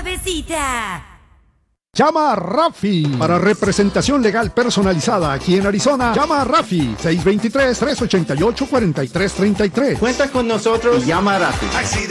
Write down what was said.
suavecita. Llama a Rafi para representación legal personalizada aquí en Arizona. Llama a Rafi 623-388-4333. Cuenta con nosotros y llama a Rafi.